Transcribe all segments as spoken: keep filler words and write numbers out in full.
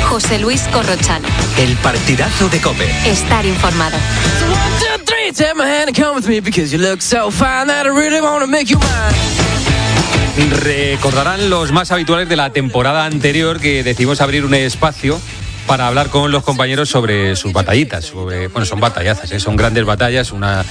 José Luis Corrochano. El partidazo de COPE. Estar informado. Recordarán los más habituales de la temporada anterior que decidimos abrir un espacio para hablar con los compañeros sobre sus batallitas. Sobre, bueno, son batallazas, ¿eh? Son grandes batallas. Una,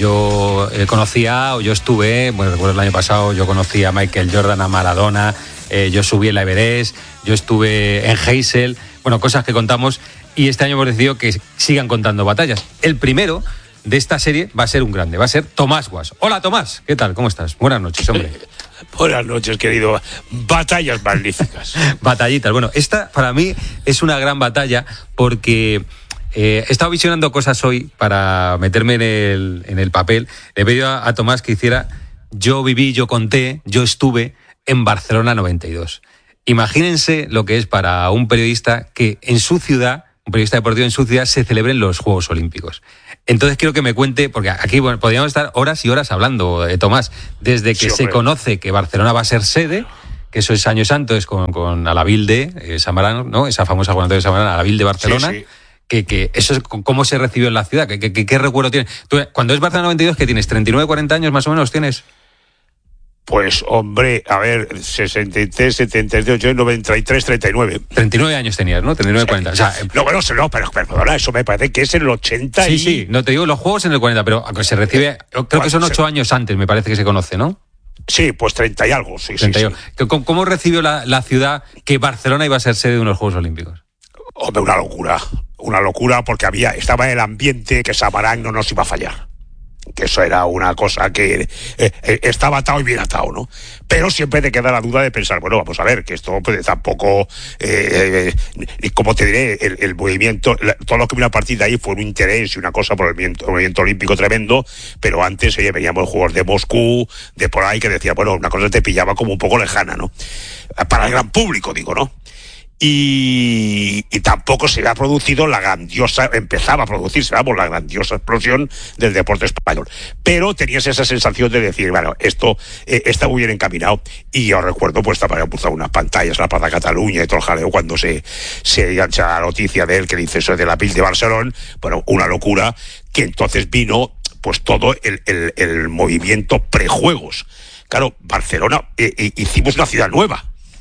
yo eh, conocía, o yo estuve, bueno, recuerdo el año pasado, yo conocí a Michael Jordan, a Maradona, eh, yo subí el Everest, yo estuve en Heysel, bueno, cosas que contamos, y este año hemos decidido que sigan contando batallas. El primero de esta serie va a ser un grande, va a ser Tomás Guas. Hola, Tomás, ¿qué tal? ¿Cómo estás? Buenas noches, hombre. Buenas noches, querido. Batallas magníficas. Batallitas. Bueno, esta para mí es una gran batalla porque eh, he estado visionando cosas hoy para meterme en el, en el papel. Le he pedido a, a Tomás que hiciera Yo viví, yo conté, yo estuve en Barcelona noventa y dos. Imagínense lo que es para un periodista que en su ciudad, un periodista deportivo en su ciudad, se celebren los Juegos Olímpicos. Entonces quiero que me cuente, porque aquí bueno, podríamos estar horas y horas hablando, eh, Tomás, desde que sí, se conoce que Barcelona va a ser sede, que eso es año santo, es con, con Alavilde, eh, Samarán, ¿no? Esa famosa convocatoria de Samarán, Alavilde, Barcelona. Sí, sí. Que, que eso es cómo se recibió en la ciudad, que, que, que, qué recuerdo tiene. Tú, cuando es Barcelona noventa y dos, ¿qué tienes? ¿treinta y nueve, cuarenta años más o menos tienes? Pues, hombre, a ver, sesenta y tres, setenta y ocho, noventa y tres, treinta y nueve. treinta y nueve años tenías, ¿no? treinta y nueve, sí. cuarenta. O sea, no, bueno, no, pero perdona, eso me parece que es en el ochenta sí, y... Sí, sí, no te digo los juegos en el cuarenta, pero se recibe, creo que son ocho años antes, me parece que se conoce, ¿no? Sí, pues treinta y algo, sí, treinta sí, y sí. ¿Cómo, ¿Cómo recibió la, la ciudad que Barcelona iba a ser sede de unos Juegos Olímpicos? Hombre, una locura, una locura, porque había, estaba en el ambiente que Samarán no nos iba a fallar. Que eso era una cosa que eh, eh, estaba atado y bien atado, ¿no? Pero siempre te queda la duda de pensar, bueno, vamos a ver, que esto pues, tampoco, eh, eh, como te diré, el, el movimiento, la, todo lo que vino a partir de ahí fue un interés y una cosa por el movimiento, el movimiento olímpico tremendo, pero antes oye, veníamos juegos de Moscú, de por ahí, que decía, bueno, una cosa te pillaba como un poco lejana, ¿no? Para el gran público, digo, ¿no? Y, y tampoco se había producido la grandiosa, empezaba a producirse, vamos, la grandiosa explosión del deporte español. Pero tenías esa sensación de decir, bueno, esto eh, está muy bien encaminado. Y yo recuerdo, pues, había puesto unas pantallas en la Plaza Cataluña y todo el jaleo cuando se, se engancha la noticia de él que dice eso de la Ville de Barcelona. Bueno, una locura, que entonces vino, pues, todo el, el, el movimiento prejuegos. Claro, Barcelona, eh, eh, hicimos una ciudad nueva.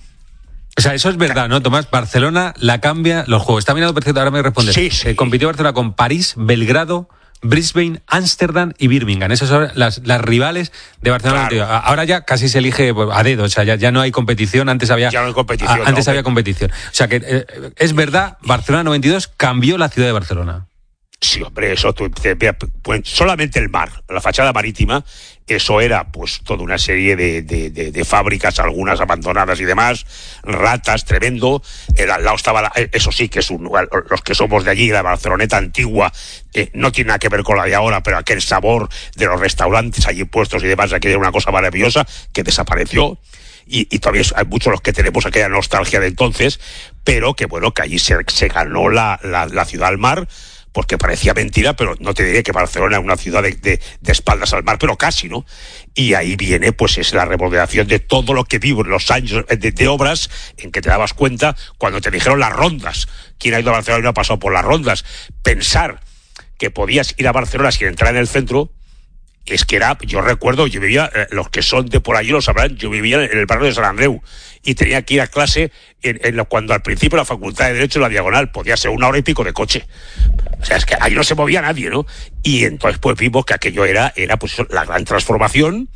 O sea, eso es verdad, ¿no, Tomás? Barcelona la cambia los juegos. Está mirando perfecto, ahora me responde. Sí, sí. Eh, compitió Barcelona con París, Belgrado, Brisbane, Ámsterdam y Birmingham. Esas son las, las rivales de Barcelona. Claro. Ahora ya casi se elige a dedo, o sea, ya, ya no hay competición. Antes había, ya no hay competición. A, antes no, había competición. O sea, que eh, es verdad, Barcelona noventa y dos cambió la ciudad de Barcelona. Sí, hombre, eso, tú, te, pues, solamente el mar, la fachada marítima, eso era pues toda una serie de, de, de, de fábricas, algunas abandonadas y demás, ratas, tremendo, el, al lado estaba, la, eso sí que es un, los que somos de allí, la Barceloneta antigua, eh, no tiene nada que ver con la de ahora, pero aquel sabor de los restaurantes allí puestos y demás, aquella era una cosa maravillosa que desapareció. Y, y todavía hay muchos los que tenemos aquella nostalgia de entonces, pero que bueno, que allí se, se ganó la, la, la ciudad al mar, porque parecía mentira, pero no te diré que Barcelona es una ciudad de, de, de espaldas al mar, pero casi, ¿no? Y ahí viene, pues, es la remodelación de todo lo que vivo en los años de, de obras, en que te dabas cuenta cuando te dijeron las rondas. ¿Quién ha ido a Barcelona y no ha pasado por las rondas? Pensar que podías ir a Barcelona sin entrar en el centro, es que era, yo recuerdo, yo vivía, eh, los que son de por allí lo sabrán, yo vivía en el barrio de San Andreu y tenía que ir a clase en, en lo, cuando al principio la Facultad de Derecho en la Diagonal podía ser una hora y pico de coche. O sea, es que ahí no se movía nadie, ¿no? Y entonces pues vimos que aquello era, era pues la gran transformación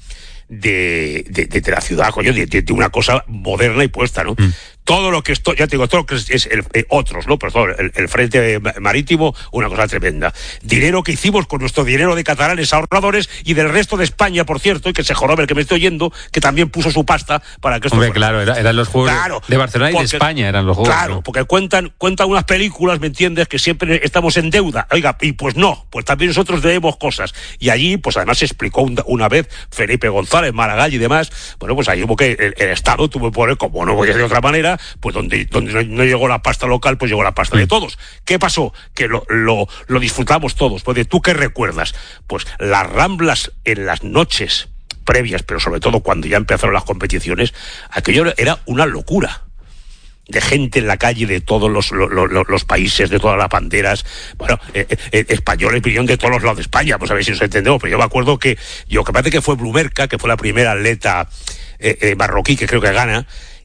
de, de, de, de la ciudad, coño, de, de, de una cosa moderna y puesta, ¿no? Mm. Todo lo que esto, ya te digo, todo lo que es, es el, eh, otros, ¿no? Pero todo el, el frente marítimo, una cosa tremenda. Dinero que hicimos con nuestro dinero de catalanes ahorradores y del resto de España, por cierto, y que se jorobe el que me estoy oyendo, que también puso su pasta para que esto Hombre, fuera. claro, era, eran los juegos claro, de Barcelona y porque, de España, eran los juegos. Claro, ¿no? Porque cuentan, cuentan unas películas, ¿me entiendes? Que siempre estamos en deuda. Oiga, y pues no, pues también nosotros debemos cosas. Y allí, pues además se explicó una, una vez Felipe González, Maragall y demás, bueno, pues ahí hubo que el, el Estado tuvo que poner, como no voy a decir de otra manera, pues donde donde no, no llegó la pasta local, pues llegó la pasta de todos. ¿Qué pasó? Que lo, lo, lo disfrutamos todos. Pues de tú qué recuerdas, pues las ramblas en las noches previas, pero sobre todo cuando ya empezaron las competiciones, aquello era una locura. de gente en la calle de todos los, los, los, los países, de todas las banderas, bueno, eh, eh, españoles vinieron de todos los lados de España, pues a ver si nos entendemos, pero yo me acuerdo que, yo que parece que fue Blumerca, que fue la primera atleta eh, eh, marroquí, que creo que gana,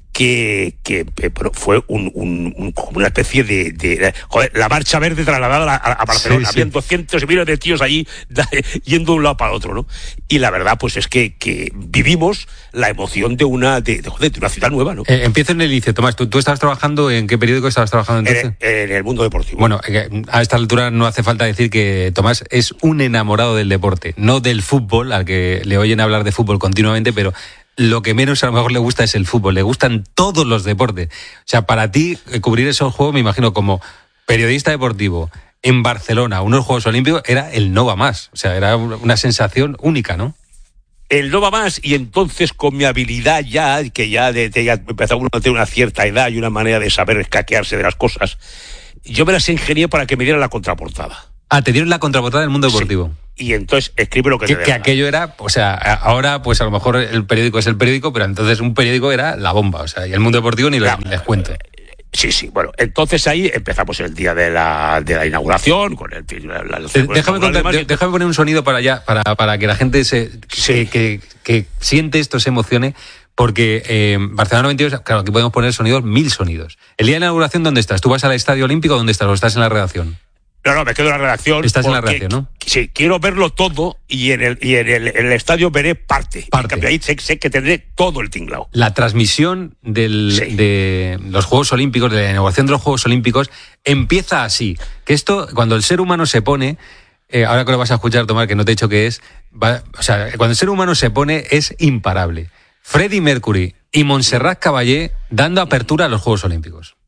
que, que eh, bueno, fue un, un, un, como una especie de, de, de joder, la marcha verde trasladada a, a Barcelona, sí, sí. Habían doscientos y miles de tíos allí da, yendo de un lado para el otro, ¿no? Y la verdad, pues es que, que vivimos la emoción de una de, de, joder, de una ciudad nueva, ¿no? Eh, empiezo en el inicio, Tomás, ¿tú, ¿tú estabas trabajando, en qué periódico estabas trabajando entonces? En, en el Mundo Deportivo. Bueno, a esta altura no hace falta decir que Tomás es un enamorado del deporte, no del fútbol, al que le oyen hablar de fútbol continuamente, pero lo que menos a lo mejor le gusta es el fútbol, le gustan todos los deportes. O sea, para ti, cubrir esos juegos, me imagino, como periodista deportivo en Barcelona, unos Juegos Olímpicos, era el no va más. O sea, era una sensación única, ¿no? El no va más, y entonces con mi habilidad ya, que ya, de, de, ya empezaba uno a tener una cierta edad y una manera de saber escaquearse de las cosas, yo me las ingenié para que me dieran la contraportada. Ah, te dieron la contraportada del Mundo Deportivo. Sí. Y entonces escribe lo que, que te dé Que aquello era, o sea, ahora pues a lo mejor el periódico es el periódico, pero entonces un periódico era la bomba, o sea, y el Mundo Deportivo ni, claro, les, ni les cuento. Sí, sí, bueno, entonces ahí empezamos el día de la, de la inauguración, con el... La, la, la, déjame, contar, de, déjame poner un sonido para allá, para, para que la gente se sí. que, que, que siente esto, se emocione, porque eh, Barcelona noventa y dos, claro, aquí podemos poner sonidos, mil sonidos. El día de la inauguración, ¿dónde estás? ¿Tú vas al Estadio Olímpico o dónde estás? ¿O estás en la redacción? No, no, me quedo en la redacción. Estás en la redacción, ¿no? Sí, quiero verlo todo y en el, y en el, en el estadio veré parte. parte. Y ahí sé, sé que tendré todo el tinglao. La transmisión del, sí. de los Juegos Olímpicos, de la inauguración de los Juegos Olímpicos, empieza así. Que esto, cuando el ser humano se pone, eh, ahora que lo vas a escuchar, Tomás, que no te he dicho qué es, va, o sea, cuando el ser humano se pone es imparable. Freddie Mercury y Montserrat Caballé dando apertura a los Juegos Olímpicos.